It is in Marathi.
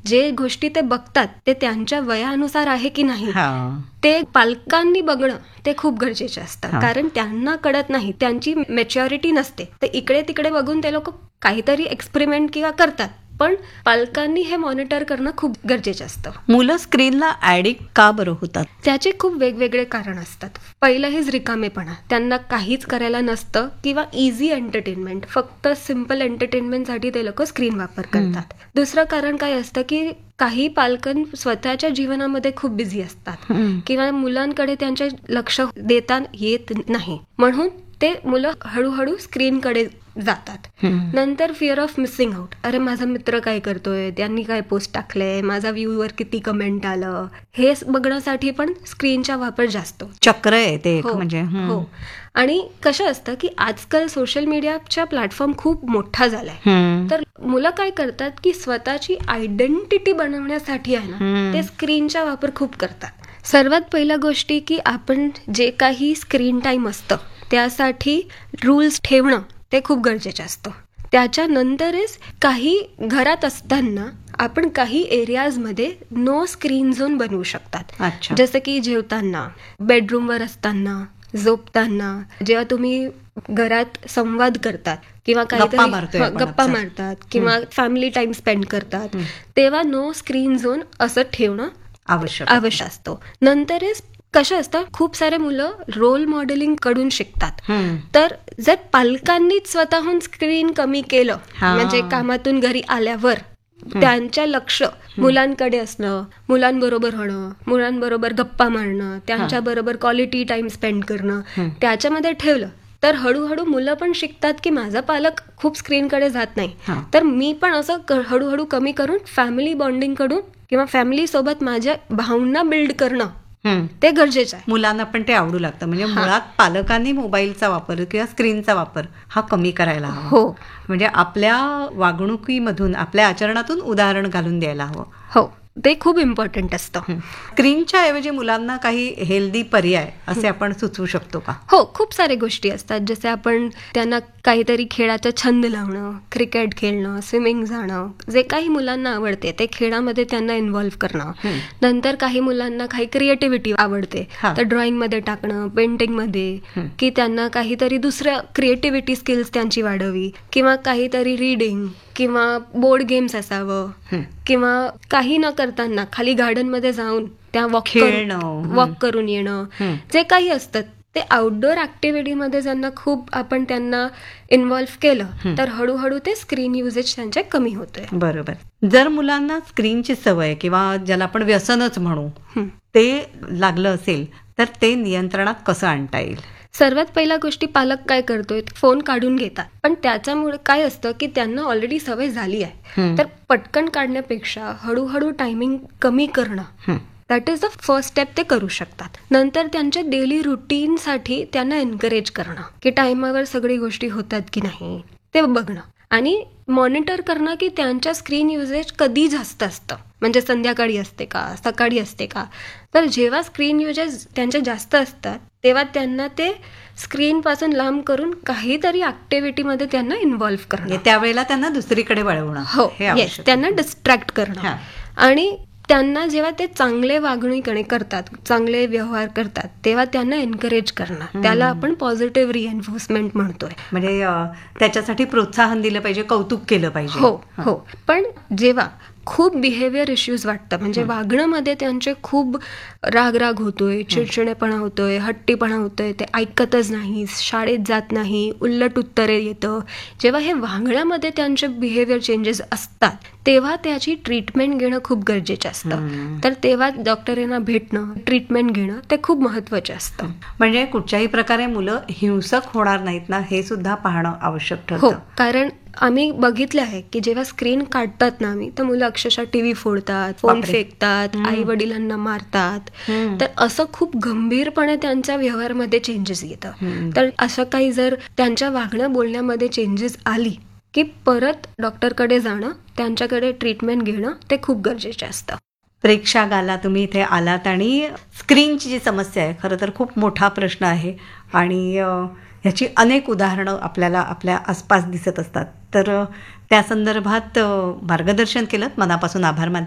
जे गोष्टी ते बघतात ते त्यांच्या वयानुसार आहे की नाही हा. ते पालकांनी बघणं ते खूप गरजेचं असतं. हा. कारण त्यांना कळत नाही, त्यांची मॅच्युरिटी नसते, तर इकडे तिकडे बघून ते लोक काहीतरी एक्सपेरिमेंट किंवा करतात. पण पालकांनी हे मॉनिटर करणं खूप गरजेचं असतं. मुलं स्क्रीनला ऍडिक्ट का बरं होतात? त्याचे खूप वेगवेगळे कारण असतात. पहिलं हेच रिकामेपणा, त्यांना काहीच करायला नसतं किंवा इझी एंटरटेनमेंट, फक्त सिम्पल एंटरटेनमेंटसाठी ते लोक स्क्रीन वापर करतात. दुसरं कारण काय असतं की काही पालक स्वतःच्या जीवनामध्ये खूप बिझी असतात किंवा मुलांकडे त्यांचे लक्ष देता येत नाही, म्हणून ते मुलं हळूहळू स्क्रीनकडे जातात. नंतर फिअर ऑफ मिसिंग आउट, अरे माझा मित्र काय करतोय, त्यांनी काय पोस्ट टाकलंय, माझा व्ह्यूवर किती कमेंट आलं, हे बघण्यासाठी पण स्क्रीनचा वापर जास्त चक्र आहे ते. म्हणजे हो. आणि कसं असतं की आजकाल सोशल मीडियाचा प्लॅटफॉर्म खूप मोठा झालाय, तर मुलं काय करतात की स्वतःची आयडेंटिटी बनवण्यासाठी आहे ना ते स्क्रीनचा वापर खूप करतात. सर्वात पहिल्या गोष्टी की आपण जे काही स्क्रीन टाइम असतं त्यासाठी रूल्स ठेवणं ते खूप गरजेचं असतं. त्याच्यानंतरच काही घरात असताना आपण काही एरियाजमध्ये नो स्क्रीन झोन बनवू शकतात. जसं की जेवताना, बेडरूमवर असताना, झोपताना, जेव्हा तुम्ही घरात संवाद करतात किंवा काहीतरी गप्पा मारतात किंवा फॅमिली टाइम स्पेंड करतात, तेव्हा नो स्क्रीन झोन असं ठेवणं आवश्यक असतं. नंतरच कसं असतं, खूप सारे मुलं रोल मॉडेलिंग कडून शिकतात. तर जर पालकांनीच स्वतःहून स्क्रीन कमी केलं, म्हणजे कामातून घरी आल्यावर त्यांच्या लक्ष मुलांकडे असणं, मुलांबरोबर होणं, मुलांबरोबर गप्पा मारणं, त्यांच्याबरोबर क्वालिटी टाइम स्पेंड करणं, त्याच्यामध्ये ठेवलं तर हळूहळू मुलं पण शिकतात की माझा पालक खूप स्क्रीनकडे जात नाही, तर मी पण असं हळूहळू कमी करून फॅमिली बॉन्डिंग कडून किंवा फॅमिली सोबत माझ्या भावना बिल्ड करणं ते गरजेचं आहे. मुलांना पण ते आवडू लागतं. म्हणजे मुळात पालकांनी मोबाईलचा वापर किंवा स्क्रीनचा वापर हा कमी करायला हवा. हो. म्हणजे आपल्या वागणुकीमधून, आपल्या आचरणातून उदाहरण घालून द्यायला हवं. हो, ते खूप इम्पॉर्टंट असतं. स्क्रीनच्या ऐवजी मुलांना काही हेल्दी पर्याय असे आपण सुचवू शकतो का? हो, खूप सारे गोष्टी असतात. जसे आपण त्यांना काहीतरी खेळाचा छंद लावणं, क्रिकेट खेळणं, स्विमिंग जाणं, जे काही मुलांना आवडते ते खेळामध्ये त्यांना इन्व्हॉल्व्ह करणं. नंतर काही मुलांना काही क्रिएटिव्हिटी आवडते तर ड्रॉइंगमध्ये टाकणं, पेंटिंगमध्ये, की त्यांना काहीतरी दुसऱ्या क्रिएटिव्हिटी स्किल्स त्यांची वाढवी, किंवा काहीतरी रीडिंग किंवा बोर्ड गेम्स असावं, किंवा काही न करताना खाली गार्डनमध्ये जाऊन त्या वॉक करून येणं, जे काही असतं ते आउटडोअर ऍक्टिव्हिटीमध्ये आपण त्यांना इन्व्हॉल्व्ह केलं तर हळूहळू ते स्क्रीन युजेज त्यांचे कमी होते. बरोबर. जर मुलांना स्क्रीनची सवय किंवा ज्याला आपण व्यसनच म्हणू ते लागलं असेल तर ते नियंत्रणात कसं आणता येईल? सर्वात पहिल्या गोष्टी, पालक काय करतोय, फोन काढून घेतात, पण त्याच्यामुळे काय असतं की त्यांना ऑलरेडी सवय झाली आहे, तर पटकन काढण्यापेक्षा हळूहळू टायमिंग कमी करणं, that is the first step ते करू शकतात. नंतर त्यांच्या डेली रुटीनसाठी त्यांना एनकरेज करणं की टाइमावर सगळी गोष्टी होतात की नाही ते बघणं, आणि मॉनिटर करणं की त्यांच्या स्क्रीन युजेज कधी जास्त असतं, म्हणजे संध्याकाळी असते का, सकाळी असते का. तर जेव्हा स्क्रीन युजेस त्यांचे जास्त असतात तेव्हा त्यांना ते स्क्रीन पासून लांब करून काहीतरी ऍक्टिव्हिटीमध्ये त्यांना इन्व्हॉल्व्ह करणं, त्यावेळेला त्यांना दुसरीकडे वळवणं. हो, त्यांना डिस्ट्रॅक्ट करणं. आणि त्यांना जेव्हा ते चांगले वागणूक करतात, चांगले व्यवहार करतात, तेव्हा त्यांना एनकरेज करणं, त्याला आपण पॉझिटिव्ह रिएन्फोर्समेंट म्हणतोय. म्हणजे त्याच्यासाठी प्रोत्साहन दिलं पाहिजे, कौतुक केलं पाहिजे. हो. पण जेव्हा खूप बिहेवियर इश्यूज वाटतं, म्हणजे वागण्यामध्ये त्यांचे खूप राग होतोय, चिडचिडेपणा होतोय, हट्टीपणा होतोय, ते ऐकतच नाही, शाळेत जात नाही, उलट उत्तरे येतं, जेव्हा हे वागण्यामध्ये त्यांचे बिहेवियर चेंजेस असतात तेव्हा त्याची ट्रीटमेंट घेणं खूप गरजेचं असतं. तर तेव्हा डॉक्टरांना भेटणं, ट्रीटमेंट घेणं ते खूप महत्वाचं असतं. म्हणजे कुठच्याही प्रकारे मुलं हिंसक होणार नाहीत ना, हे सुद्धा पाहणं आवश्यक ठरतं. हो, कारण आम्ही बघितले आहे की जेव्हा स्क्रीन काढतात ना आम्ही, तर मुलं अक्षरशः टीव्ही फोडतात, फोन फेकतात, आई वडिलांना मारतात, तर असं खूप गंभीरपणे त्यांच्या व्यवहारामध्ये चेंजेस येतं. तर असं काही जर त्यांच्या वागण्या बोलण्यामध्ये चेंजेस आली की परत डॉक्टरकडे जाणं, त्यांच्याकडे ट्रीटमेंट घेणं ते खूप गरजेचं असतं. प्रेक्षा गाला, तुम्ही इथे आलात आणि स्क्रीनची जी समस्या आहे खरं तर खूप मोठा प्रश्न आहे आणि ह्याची अनेक उदाहरणं आपल्याला आपल्या आसपास दिसत असतात. तर त्या संदर्भात मार्गदर्शन केलं, मनापासून आभार मानते.